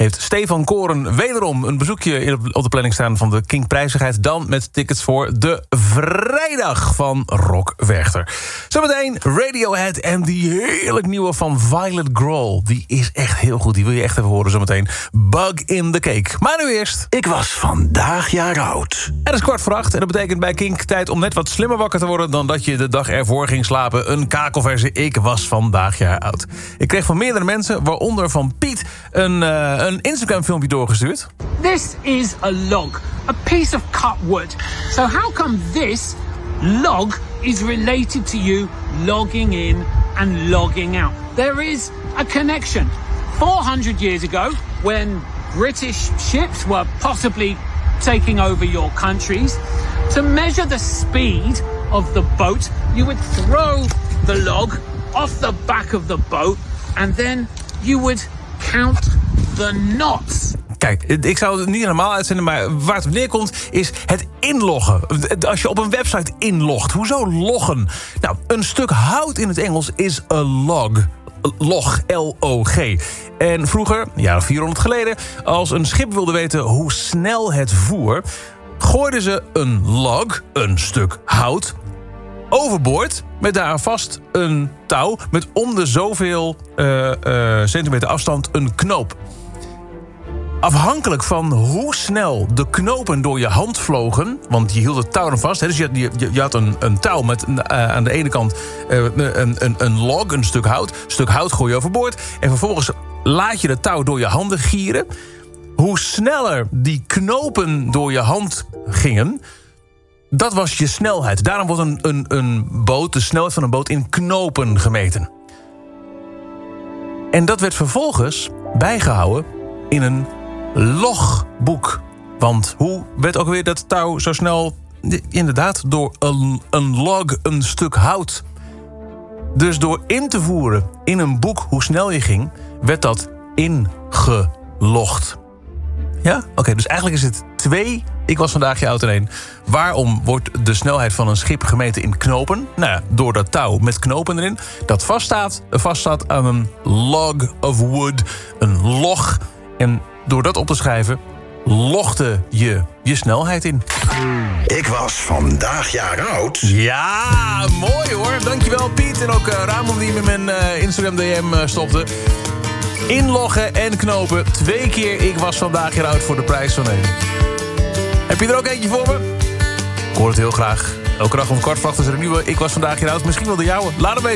heeft Stefan Koren wederom een bezoekje op de planning staan van de Kink Prijzigheid. Dan met tickets voor de vrijdag van Rock Werchter. Zometeen Radiohead en die heerlijk nieuwe van Violet Grohl. Die is echt heel goed, die wil je echt even horen zometeen. Bug in the Cake. Maar nu eerst. Ik was vandaag jaar oud. Het is 7:15 en dat betekent bij Kink tijd om net wat slimmer wakker te worden dan dat je de dag ervoor ging slapen. Een kakelverse Ik was vandaag jaar oud. Ik kreeg van meerdere mensen, waaronder van Piet, een Instagram filmpje doorgestuurd. This is a log, a piece of cut wood. So how come this log is related to you logging in and logging out? There is a connection. 400 years ago, when British ships were possibly taking over your countries, to measure the speed of the boat, you would throw the log off the back of the boat and then you would count the knots. Kijk, ik zou het niet helemaal uitzenden, maar waar het op neerkomt is het inloggen. Als je op een website inlogt, hoezo loggen? Nou, een stuk hout in het Engels is a log. Log, L-O-G. En vroeger, een jaar of 400 geleden, als een schip wilde weten hoe snel het voer, gooiden ze een log, een stuk hout, overboord met daar vast een touw met om de zoveel centimeter afstand een knoop. Afhankelijk van hoe snel de knopen door je hand vlogen, want je hield het touw dan vast. Hè, dus je had een touw met aan de ene kant een log, een stuk hout. Een stuk hout gooi je overboord. En vervolgens laat je het touw door je handen gieren. Hoe sneller die knopen door je hand gingen, dat was je snelheid. Daarom wordt een boot, de snelheid van een boot, in knopen gemeten. En dat werd vervolgens bijgehouden in een logboek. Want hoe werd ook weer dat touw zo snel? Inderdaad, door een log, een stuk hout. Dus door in te voeren in een boek hoe snel je ging, werd dat ingelogd. Ja? Oké, dus eigenlijk is het 2. Ik was vandaag je oud in 1. Waarom wordt de snelheid van een schip gemeten in knopen? Nou ja, door dat touw met knopen erin, dat vaststaat aan een log of wood, een log. En door dat op te schrijven, logde je snelheid in. Ik was vandaag jaar oud. Ja, mooi hoor. Dankjewel Piet en ook Ramon die me mijn Instagram DM stopte. Inloggen en knopen. 2 keer Ik was vandaag jaar oud voor de prijs van 1. Heb je er ook eentje voor me? Ik hoor het heel graag. Elke dag om 7:15 is er een nieuwe Ik was vandaag jaar oud. Misschien wel de jouwe. Laat hem weten.